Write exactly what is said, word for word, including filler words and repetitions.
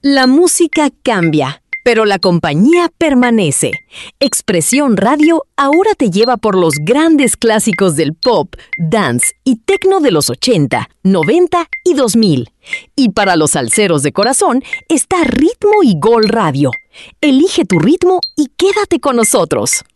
La música cambia, pero la compañía permanece. Expresión Radio ahora te lleva por los grandes clásicos del pop, dance y techno de los ochenta, noventa y dos mil. Y para los salseros de corazón está Ritmo y Gol Radio. Elige tu ritmo y quédate con nosotros.